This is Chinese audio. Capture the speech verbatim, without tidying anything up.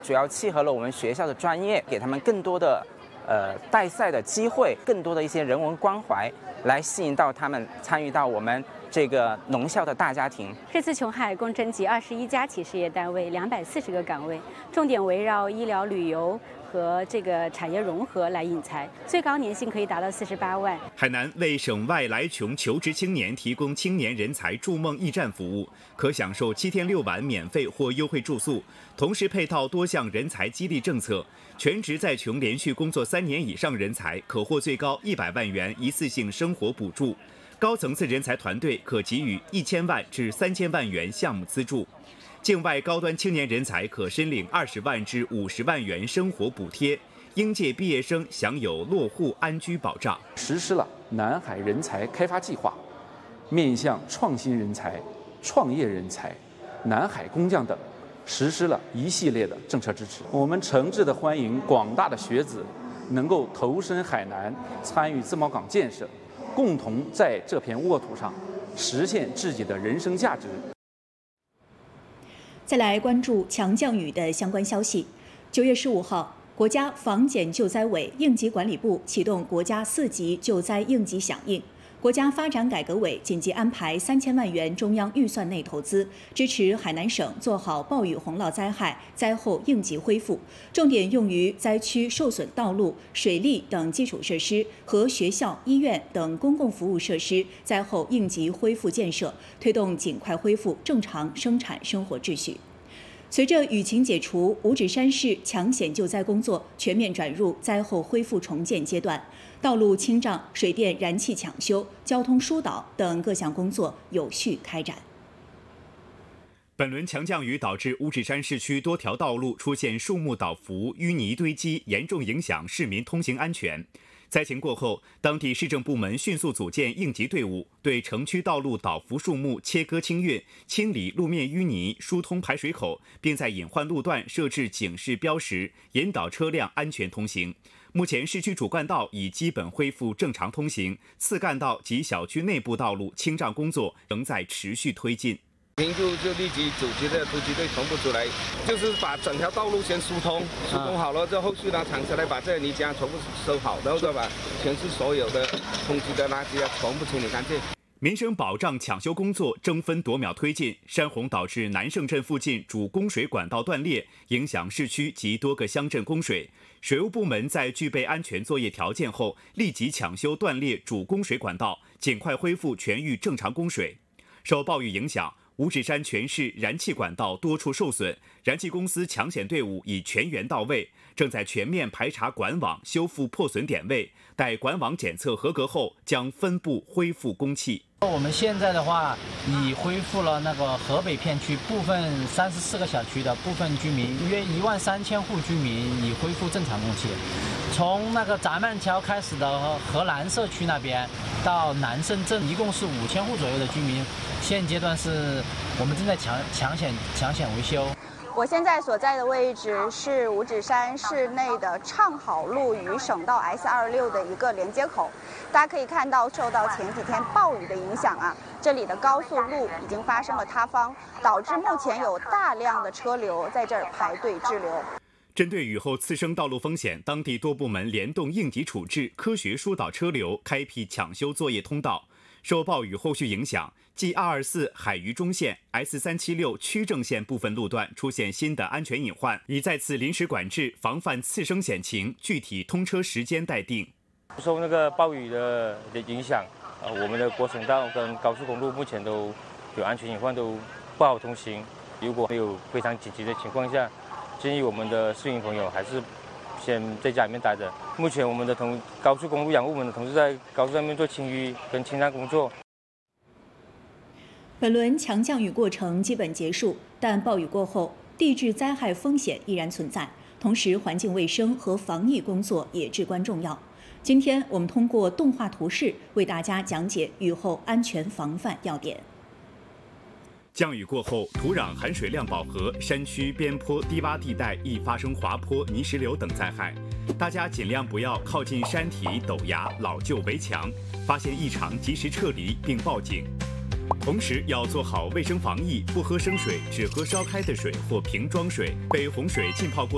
主要契合了我们学校的专业，给他们更多的呃带赛的机会，更多的一些人文关怀，来吸引到他们参与到我们这个农校的大家庭。 这次琼海共征集二十一家企事业单位，两百四十个岗位，重点围绕医疗、旅游和这个产业融合来引才，最高年薪可以达到四十八万。 海南为省外来琼求职青年提供青年人才筑梦驿站服务，可享受七天六晚免费或优惠住宿，同时配套多项人才激励政策。全职在琼连续工作三年以上人才可获最高一百万元一次性生活补助，高层次人才团队可给予一千万至三千万元项目资助。境外高端青年人才可申领二十万至五十万元生活补贴，应届毕业生享有落户安居保障。 实施了南海人才开发计划，面向创新人才、创业人才、南海工匠等，实施了一系列的政策支持。我们诚挚地欢迎广大的学子能够投身海南，参与自贸港建设，共同在这片沃土上实现自己的人生价值。 再来关注强降雨的相关消息。九月十五号，国家防检救灾委应急管理部启动国家四级救灾应急响应。国家发展改革委紧急安排三千万元中央预算内投资，支持海南省做好暴雨洪涝灾害灾后应急恢复，重点用于灾区受损道路、水利等基础设施和学校、医院等公共服务设施灾后应急恢复建设，推动尽快恢复正常生产生活秩序。随着雨情解除，五指山市抢险救灾工作全面转入灾后恢复重建阶段，道路清障、水电燃气抢修、交通疏导等各项工作有序开展。 本轮强降雨导致五指山市区多条道路出现树木倒伏、淤泥堆积，严重影响市民通行安全。灾情过后，当地市政部门迅速组建应急队伍，对城区道路倒伏树木切割清运，清理路面淤泥，疏通排水口，并在隐患路段设置警示标识，引导车辆安全通行。目前，市区主干道已基本恢复正常通行，次干道及小区内部道路清障工作仍在持续推进。 就就立即组织的突击队同步出来，就是把整条道路先疏通，疏通好了之后，后续呢厂车来把这泥浆全部收好，然后再把全市所有的空气的垃圾啊全部清理干净。 民生保障抢修工作争分夺秒推进，山洪导致南胜镇附近主供水管道断裂，影响市区及多个乡镇供水。水务部门在具备安全作业条件后，立即抢修断裂主供水管道，尽快恢复全域正常供水。受暴雨影响，五指山全市燃气管道多处受损，燃气公司抢险队伍已全员到位，正在全面排查管网，修复破损点位。待管网检测合格后，将分部恢复供气。 我们现在的话，已恢复了那个河北片区部分三十四个小区的部分居民，约一万三千户居民已恢复正常供气。从那个闸曼桥开始的河南社区那边到南胜镇，一共是五千户左右的居民，现阶段是我们正在抢抢险抢险维修。 我现在所在的位置是五指山市内的畅好路与省道 S 二六的一个连接口。大家可以看到，受到前几天暴雨的影响啊，这里的高速路已经发生了塌方，导致目前有大量的车流在这儿排队滞留。 针对雨后次生道路风险，当地多部门联动应急处置，科学疏导车流，开辟抢修作业通道。受暴雨后续影响，G 二二四海渝中线、S 三七六区正线部分路段出现新的安全隐患，已在此临时管制，防范次生险情，具体通车时间待定。 受那个暴雨的影响，呃，我们的国省道跟高速公路目前都有安全隐患，都不好通行。如果没有非常紧急的情况下，建议我们的市民朋友还是先在家里面待着。目前我们的同高速公路养护们的同事在高速上面做清淤跟清障工作。 本轮强降雨过程基本结束，但暴雨过后，地质灾害风险依然存在，同时环境卫生和防疫工作也至关重要。今天我们通过动画图示为大家讲解雨后安全防范要点。 降雨过后，土壤含水量饱和，山区边坡低洼地带易发生滑坡、泥石流等灾害。大家尽量不要靠近山体、陡崖、老旧围墙，发现异常及时撤离并报警。同时要做好卫生防疫，不喝生水，只喝烧开的水或瓶装水，被洪水浸泡过